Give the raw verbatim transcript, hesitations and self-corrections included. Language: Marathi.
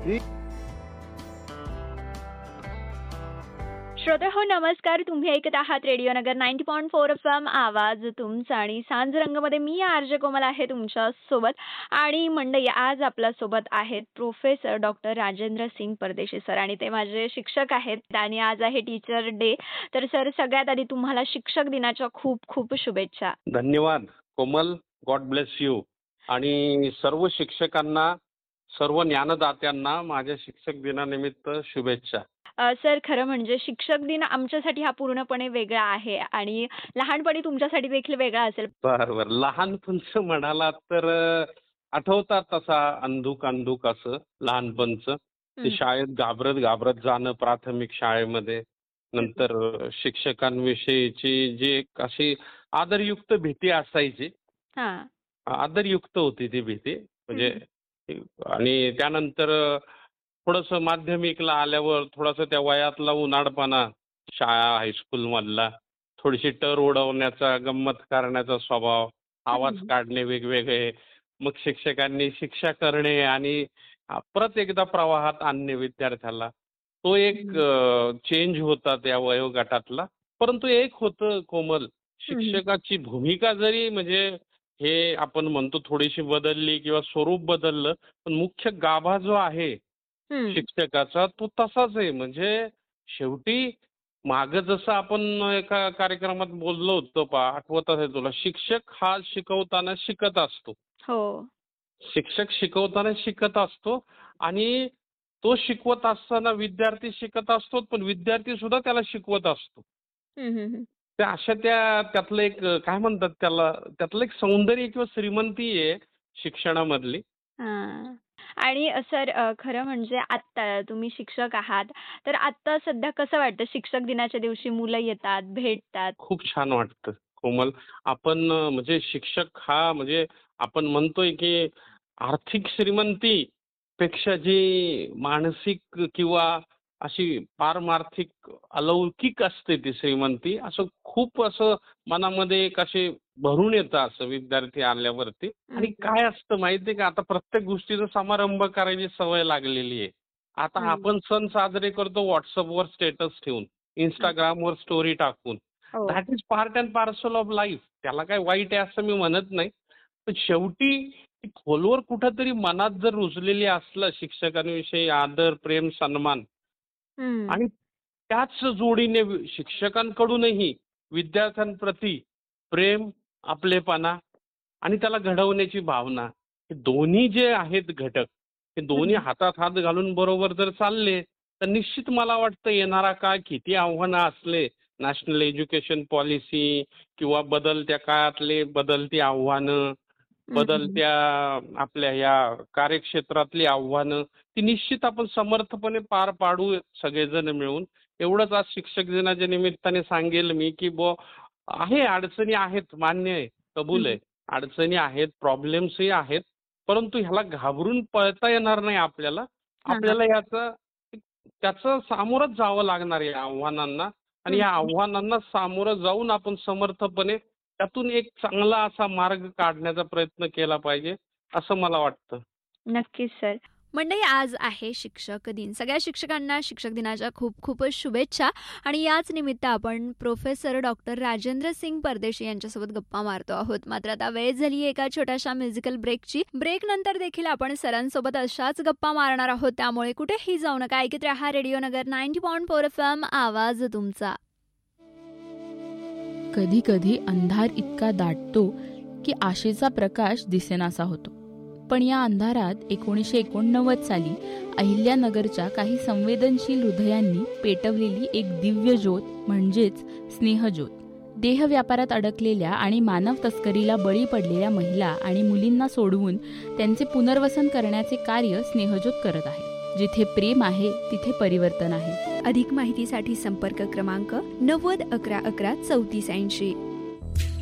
ही श्रोते हो नमस्कार. तुम्ही ऐकत आहात रेडिओ नगर नव्वद पॉईंट चार एफ एम आवाज तुमचा आणि सांज रंगमध्ये मी आरजे कोमल आहे तुमच्या सोबत. आणि मंडळी आज आपल्या सोबत आहेत प्रोफेसर डॉक्टर राजेंद्र सिंग परदेशी सर आणि ते माझे शिक्षक आहेत आणि आज आहे टीचर डे. तर सर सगळ्यात आधी तुम्हाला शिक्षक दिनाच्या खूप खूप शुभेच्छा. धन्यवाद कोमल. God bless you. आणि सर्व शिक्षकांना, सर्व ज्ञानदात्यांना माझ्या शिक्षक दिनानिमित्त शुभेच्छा. अ, सर खरं म्हणजे शिक्षक दिन आमच्यासाठी हा पूर्णपणे वेगळा आहे आणि लहानपणी तुमच्यासाठी देखील वेगळा असेल. बरं बरं. लहानपणचं म्हणालात तर अ, आठवतात तसा अंधुक अंधुक असं लहानपणचं. ते हं. शाळेत घाबरत घाबरत जाणं प्राथमिक शाळेमध्ये. नंतर अ, शिक्षकांविषयीची जी एक अशी आदरयुक्त भीती असायची. हां. आदरयुक्त होती ती भीती. म्हणजे हं. आणि त्यानंतर अ, थोडंसं माध्यमिकला आल्यावर थोडासा त्या वयातला उन्हाळपणा, शाळा हायस्कूलमधला, थोडीशी टर उडवण्याचा, गंमत करण्याचा स्वभाव, आवाज हं. काढणे वेगवेगळे, मग शिक्षकांनी शिक्षा करणे आणि अ, परत एकदा प्रवाहात आणणे विद्यार्थ्याला. तो एक हं. चेंज होता त्या वयोगटातला. परंतु एक होतं कोमल, हं, हं. शिक्षकाची भूमिका जरी म्हणजे हे आपण म्हणतो थोडीशी बदलली किंवा स्वरूप बदललं, पण मुख्य गाभा जो आहे हं. शिक्षकाचा तो तसाच आहे. म्हणजे शेवटी मागं जसं आपण एका कार्यक्रमात बोललो होतो पहा, आठवत असेल तुला, शिक्षक हा शिकवताना शिकत असतो. हो. शिक्षक शिकवताना शिकत असतो आणि तो शिकवत असताना विद्यार्थी शिकत असतो, पण विद्यार्थी सुद्धा त्याला शिकवत असतो. हं, हं, हं. त्या अशा त्या त्यातलं एक अ, काय म्हणतात त्याला, त्यातलं एक सौंदर्य किंवा श्रीमंती आहे शिक्षणामधली. हां. आणि अ, सर अ, खरं म्हणजे आत्ता तुम्ही शिक्षक आहात, तर आत्ता सध्या कसं वाटतं शिक्षक दिनाच्या दिवशी मुलं येतात, भेटतात. खूप छान वाटतं कोमल. आपण अ, म्हणजे शिक्षक हा म्हणजे आपण म्हणतोय की आर्थिक श्रीमंती पेक्षा जी मानसिक किंवा अशी पारमार्थिक अलौकिक असते ती श्रीमंती, असं खूप असं मनामध्ये एक असे भरून येतं असं विद्यार्थी आल्यावरती. हं, आणि काय असतं माहिती आहे का, आता प्रत्येक गोष्टीचा समारंभ करायची सवय लागलेली आहे. आता हं, आपण सण साजरे करतो WhatsAppवर स्टेटस ठेवून, हं. Instagramवर स्टोरी टाकून. हो. That is part and parcel of life. त्याला काय वाईट आहे असं मी म्हणत नाही. पण शेवटी ती खोलवर कुठेतरी मनात जर रुजलेली असलं शिक्षकांविषयी आदर, प्रेम, सन्मान हं. आणि त्याच जोडीने वि- शिक्षकांकडूनही विद्यार्थ्यांप्रती प्रेम, आपलेपणा आणि त्याला घडवण्याची भावना, हे दोन्ही जे आहेत घटक, हे दोन्ही हं. हातात हात घालून बरोबर जर चालले, तर निश्चित मला वाटतं येणारा काळ किती आव्हानं असले, नॅशनल एज्युकेशन पॉलिसी किंवा बदलत्या काळातले बदलती आव्हानं, हं, हं. बदलत्या आपल्या ह्या कार्यक्षेत्रातली आव्हानं, ती निश्चित आपण समर्थपणे पार पाडू सगळेजण मिळून. एवढंच आज शिक्षक दिनाच्या निमित्ताने सांगेल मी, की बुवा आहे अडचणी आहेत, मान्य आहे, कबूल हं. आहे. अडचणी आहेत, प्रॉब्लेम्सही आहेत. परंतु ह्याला घाबरून पळता येणार नाही आपल्याला. हां. आपल्याला याचं त्याचं सामोरंच जावं लागणार आहे या आव्हानांना आणि हं, या हं. आव्हानांना सामोरं जाऊन आपण समर्थपणे त्यातून एक चांगला असा मार्ग काढण्याचा प्रयत्न केला पाहिजे, असं मला वाटतं. नक्कीच सर. मंडळी आज आहे शिक्षक दिन. सगळ्या शिक्षकांना शिक्षक दिनाच्या खूप खूपच शुभेच्छा. आणि याच निमित्त आपण प्रोफेसर डॉक्टर राजेंद्र सिंग परदेशी यांच्यासोबत गप्पा मारतो आहोत. मात्र आता वेळ झाली एका छोट्याशा म्युझिकल ब्रेकची. ब्रेक नंतर देखील आपण सरांसोबत अशाच गप्पा मारणार आहोत, त्यामुळे कुठेही जाऊ नका. ऐकत राहा रेडिओ नगर नव्वद पॉईंट चार एफ एम आवाज तुमचा. कधी कधी अंधार इतका दाटतो की आशेचा प्रकाश दिसेनासा होतो. पण या अंधारात एकोणीसशे एकोणनव्वद साली अहिल्यानगरच्या काही संवेदनशील हृदयांनी पेटवलेली एक दिव्य ज्योत म्हणजेच स्नेहज्योत. देहव्यापारात अडकलेल्या आणि मानव तस्करीला बळी पडलेल्या महिला आणि मुलींना सोडवून त्यांचे पुनर्वसन करण्याचे कार्य स्नेहज्योत करत आहे. जिथे प्रेम आहे तिथे परिवर्तन आहे. अधिक माहितीसाठी संपर्क क्रमांक नव्वद अकरा अकरा चौतीस ऐंशी.